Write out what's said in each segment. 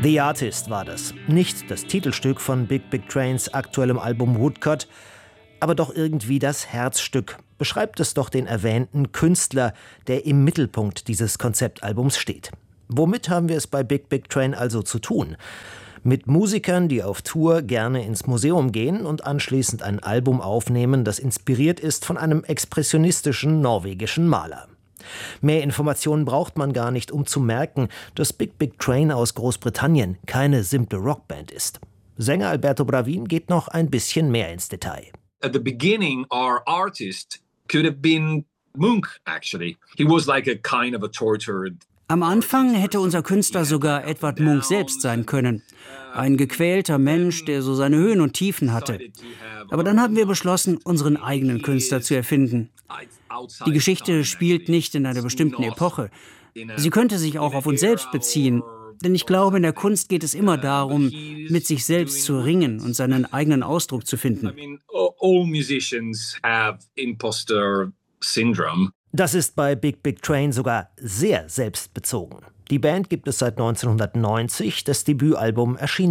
The Artist war das. Nicht das Titelstück von Big Big Trains aktuellem Album Woodcut, aber doch irgendwie das Herzstück. Beschreibt es doch den erwähnten Künstler, der im Mittelpunkt dieses Konzeptalbums steht. Womit haben wir es bei Big Big Train also zu tun? Mit Musikern, die auf Tour gerne ins Museum gehen und anschließend ein Album aufnehmen, das inspiriert ist von einem expressionistischen norwegischen Maler. Mehr Informationen braucht man gar nicht, um zu merken, dass Big Big Train aus Großbritannien keine simple Rockband ist. Sänger Alberto Bravin geht noch ein bisschen mehr ins Detail. At the beginning, our artist could have been Munch, actually. He was like a kind of a tortured. Am Anfang hätte unser Künstler sogar Edvard Munch selbst sein können. Ein gequälter Mensch, der so seine Höhen und Tiefen hatte. Aber dann haben wir beschlossen, unseren eigenen Künstler zu erfinden. Die Geschichte spielt nicht in einer bestimmten Epoche. Sie könnte sich auch auf uns selbst beziehen. Denn ich glaube, in der Kunst geht es immer darum, mit sich selbst zu ringen und seinen eigenen Ausdruck zu finden. All musicians have imposter syndrome. Das ist bei Big Big Train sogar sehr selbstbezogen. Die Band gibt es seit 1990, das Debütalbum erschien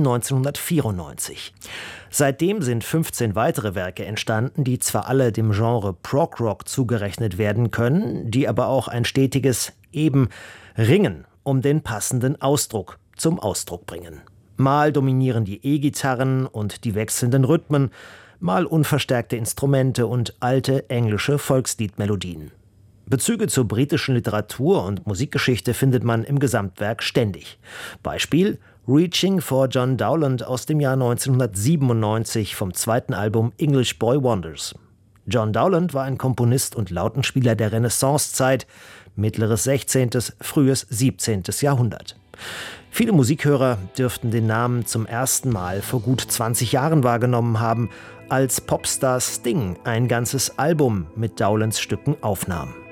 1994. Seitdem sind 15 weitere Werke entstanden, die zwar alle dem Genre Prog-Rock zugerechnet werden können, die aber auch ein stetiges Ringen um den passenden Ausdruck zum Ausdruck bringen. Mal dominieren die E-Gitarren und die wechselnden Rhythmen, mal unverstärkte Instrumente und alte englische Volksliedmelodien. Bezüge zur britischen Literatur und Musikgeschichte findet man im Gesamtwerk ständig. Beispiel Reaching for John Dowland aus dem Jahr 1997 vom zweiten Album English Boy Wonders. John Dowland war ein Komponist und Lautenspieler der Renaissancezeit, mittleres 16., frühes 17. Jahrhundert. Viele Musikhörer dürften den Namen zum ersten Mal vor gut 20 Jahren wahrgenommen haben, als Popstar Sting ein ganzes Album mit Dowlands Stücken aufnahm.